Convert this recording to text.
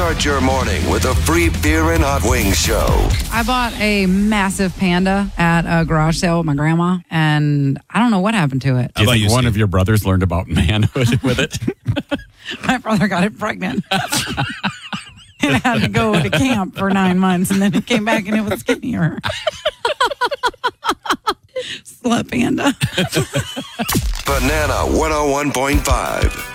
Start your morning with a free beer and hot wings show. I bought a massive panda at a garage sale with my grandma, and I don't know what happened to it. Do you think one of your brothers learned about manhood with it? My brother got it pregnant. And had to go to camp for 9 months, and then it came back and it was skinnier. Slut panda. Banana 101.5.